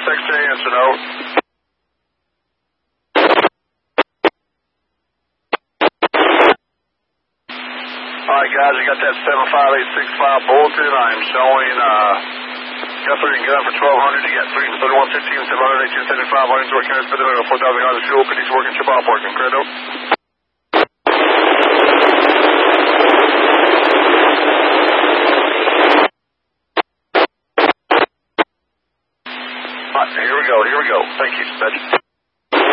X-ray answer, out. Alright guys, I got that 75865 Bolton. I'm showing Guthrie and gun for 1200. You got 33115, 700, 1875. Lines working, it's been 4,000 guys of fuel. Condition working, chip off working. Credo. Alright, here we go. Thank you, dispatch.